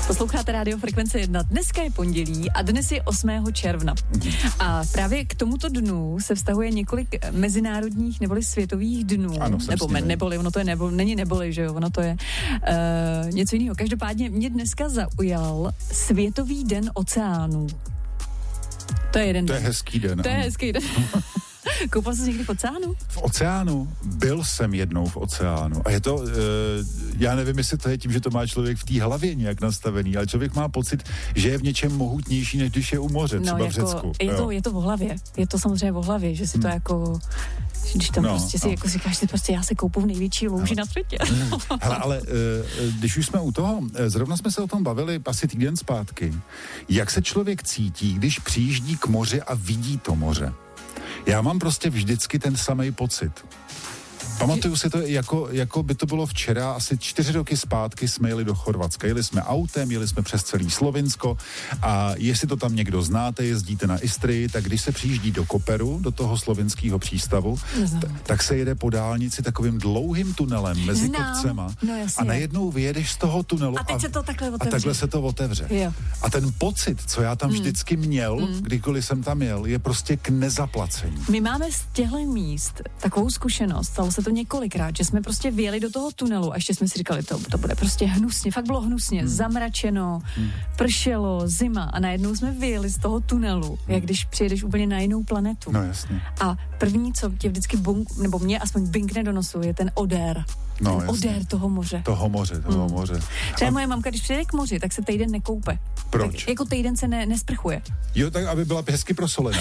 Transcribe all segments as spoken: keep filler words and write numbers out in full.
Posloucháte Radio Frekvence jedna. Dneska je pondělí a dnes je osmého června. A právě k tomuto dnu se vztahuje několik mezinárodních neboli světových dnů. Ano, nebo me, neboli, ono to je nebo, není neboli, že jo, ono to je uh, něco jiného. Každopádně mě dneska zaujal Světový den oceánů. To je jeden To den. je hezký den. To je ano. hezký den. Koupal jsi někdy v oceánu? V oceánu? Byl jsem jednou v oceánu. A je to, uh, já nevím, jestli to je tím, že to má člověk v té hlavě nějak nastavený, ale člověk má pocit, že je v něčem mohutnější, než když je u moře, třeba no, v jako, Řecku. Je to, je to v hlavě. Je to samozřejmě v hlavě, že si to hmm. jako... Když tam no, prostě si no. jako říkáš, že prostě já se koupu v největší louži na světě. Hele, ale uh, když už jsme u toho, zrovna jsme se o tom bavili asi týden zpátky, jak se člověk cítí, když přijíždí k moři a vidí to moře. Já mám prostě vždycky ten samej pocit. Pamatuju si to, jako, jako by to bylo včera, asi čtyři roky zpátky jsme jeli do Chorvatska. Jeli jsme autem, jeli jsme přes celý Slovinsko a jestli to tam někdo znáte, jezdíte na Istrii, tak když se přijíždí do Koperu, do toho slovinského přístavu, t- tak se jede po dálnici takovým dlouhým tunelem mezi Znám. kopcema No, a najednou vyjedeš z toho tunelu a, teď se to takhle a takhle se to otevře. Jo. A ten pocit, co já tam hmm. vždycky měl, hmm. kdykoliv jsem tam jel, je prostě k nezaplacení. My máme z těchto míst takovou zkušenost, stalo se to několikrát, že jsme prostě vyjeli do toho tunelu a ještě jsme si říkali, to, to bude prostě hnusně, fakt bylo hnusně, hmm. zamračeno, hmm. pršelo, zima a najednou jsme vyjeli z toho tunelu, hmm. jak když přijedeš úplně na jinou planetu. No jasně. A první, co tě vždycky bunk, nebo mě aspoň binkne do nosu, je ten odér. No, ten odér toho moře. Toho moře, toho hmm. moře. Třeba a... moje mamka, když přijede k moři, tak se týden nekoupe. Proč? Tak, jako týden se ne, nesprchuje. Jo, tak aby byla hezky prosolená.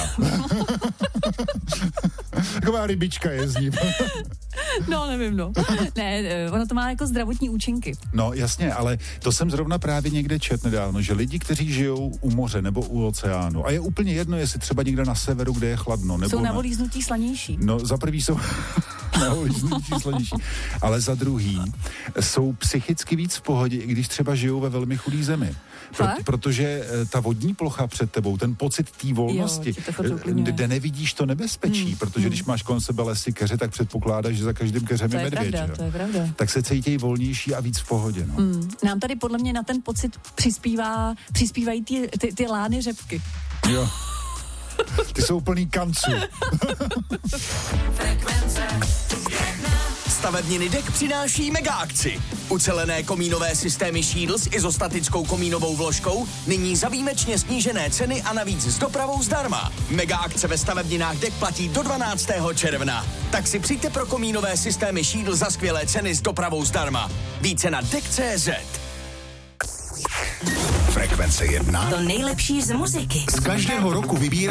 Taková rybička jezdí. No, nevím, no. Ne, ono to má jako zdravotní účinky. No, jasně, ale to jsem zrovna právě někde čet nedávno, že lidi, kteří žijou u moře nebo u oceánu, a je úplně jedno, jestli třeba někde na severu, kde je chladno, nebo jsou na na volíznutí slanější. No, za prvý jsou na volíznutí slanější, ale za druhý jsou psychicky víc v pohodě, i když třeba žijou ve velmi chudý zemi. Pro, protože ta vodní plocha před tebou, ten pocit té volnosti, jo, kde nevidíš to nebezpečí, hmm. protože hmm. když máš kolem sebe lesy, keře, tak předpokládáš, že za každým keřem je medvěd. Pravda, to je pravda. Tak se cítí volnější a víc v pohodě. No. Hmm. Nám tady podle mě na ten pocit přispívá, přispívají ty, ty, ty lány řepky. Jo. Ty jsou plný kanců. Stavebniny D E K přináší mega akci. Ucelené komínové systémy Shield s izostatickou komínovou vložkou nyní za výjimečně snížené ceny a navíc s dopravou zdarma. Mega akce ve stavebninách D E K platí do dvanáctého června. Tak si přijďte pro komínové systémy Shield za skvělé ceny s dopravou zdarma. Více na D E K tečka cé zet. Frekvence jedna. To nejlepší z muziky. Z každého roku vybírá